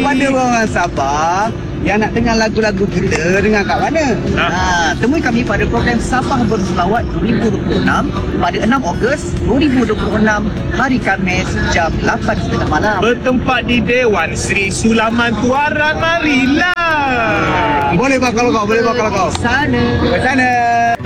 kepada orang Sabah yang nak dengar lagu-lagu kita, dengar kat mana? Temui kami pada program Sabah Berselawat 2026 pada 6 Ogos 2026 hari Khamis jam 8.30 malam. Bertempat di Dewan Sri Sulaman Tuaran. Marilah. Boleh bakal kau. Sana. Ke sana.